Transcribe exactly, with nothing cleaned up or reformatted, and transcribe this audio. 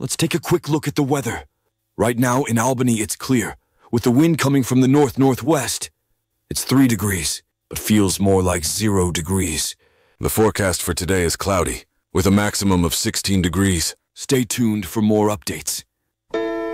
Let's take a quick look at the weather. Right now in Albany it's clear, with the wind coming from the north-northwest. It's three degrees, but feels more like zero degrees. The forecast for today is cloudy, with a maximum of sixteen degrees. Stay tuned for more updates.